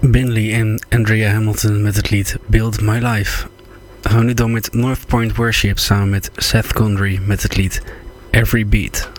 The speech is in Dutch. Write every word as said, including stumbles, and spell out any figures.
Binley en Andrea Hamilton met het lied Build My Life. We gaan nu dan met North Point Worship samen met Seth Condry met het lied Every Beat.